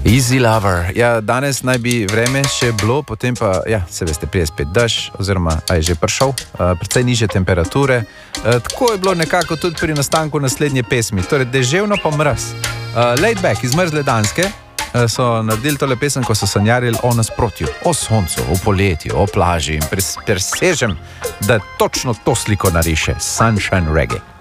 Easy Lover. Ja, danes naj bi vreme še bilo, potem pa, ja, se veste, prije spet dež, oziroma a je že prišel, precej nižje temperature. Tako je bilo nekako tudi pri nastanku naslednje pesmi, torej deževno pa mraz. Laid Back iz Mrzle Danske so naredili tole pesem, ko so sanjarili o nasprotju, o soncu, o poletju, o plaži in presežem, da točno to sliko nariše Sunshine Reggae.